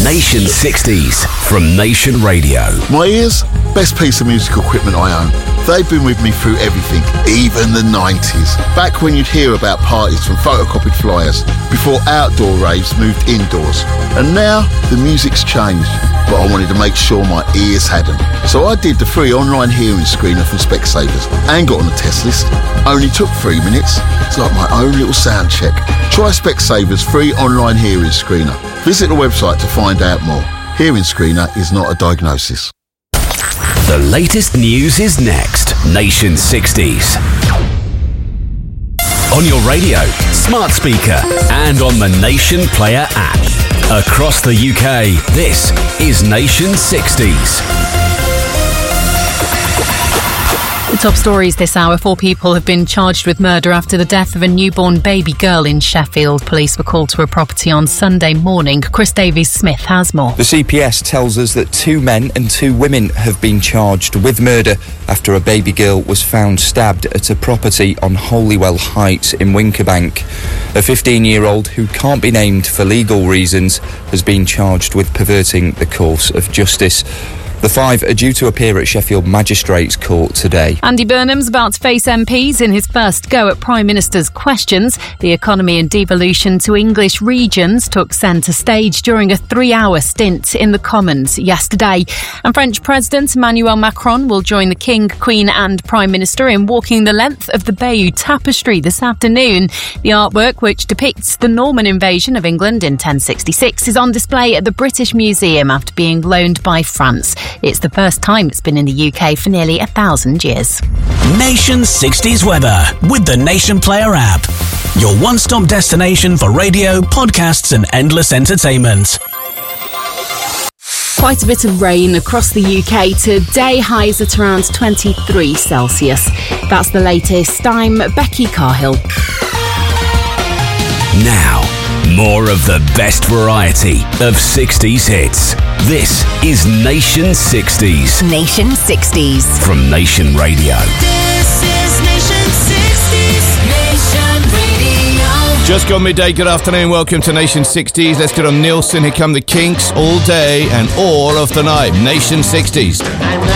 Nation 60s from Nation Radio. My ears, best piece of musical equipment I own. They've been with me through everything, even the 90s. Back when you'd hear about parties from photocopied flyers, before outdoor raves moved indoors. And now, the music's changed, but I wanted to make sure my ears hadn't. So I did the free online hearing screener from Specsavers and got on the test list. Only took 3 minutes. It's like my own little sound check. Try Specsavers free online hearing screener. Visit the website to find out more. Hearing screener is not a diagnosis. The latest news is next. Nation 60s. On your radio, smart speaker, and on the Nation Player app. Across the UK, this is Nation 60s. The top stories this hour. 4 people have been charged with murder after the death of a newborn baby girl in Sheffield. Police were called to a property on Sunday morning. Chris Davies-Smith has more. The CPS tells us that 2 men and 2 women have been charged with murder after a baby girl was found stabbed at a property on Holywell Heights in Winkerbank. A 15-year-old who can't be named for legal reasons has been charged with perverting the course of justice. The 5 are due to appear at Sheffield Magistrates Court today. Andy Burnham's about to face MPs in his first go at Prime Minister's questions. The economy and devolution to English regions took centre stage during a 3-hour stint in the Commons yesterday. And French President Emmanuel Macron will join the King, Queen and Prime Minister in walking the length of the Bayeux Tapestry this afternoon. The artwork, which depicts the Norman invasion of England in 1066, is on display at the British Museum after being loaned by France. It's the first time it's been in the UK for nearly 1,000 years. Nation 60s weather with the Nation Player app. Your one-stop destination for radio, podcasts and endless entertainment. Quite a bit of rain across the UK today, highs at around 23 Celsius. That's the latest. I'm Becky Carhill. Now, more of the best variety of 60s hits. This is Nation 60s. Nation 60s. From Nation Radio. This is Nation 60s. Nation Radio. Just gone midday, good afternoon, welcome to Nation 60s. Let's get on Nielsen, here come the Kinks all day and all of the night. Nation 60s.